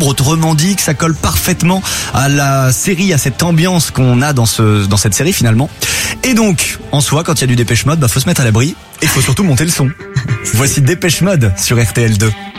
autrement dit que ça colle parfaitement à la série, à cette ambiance qu'on a dans cette série finalement. Et donc, en soi, quand il y a du Dépêche Mode, faut se mettre à l'abri et il faut surtout monter le son. Voici Dépêche Mode sur RTL2.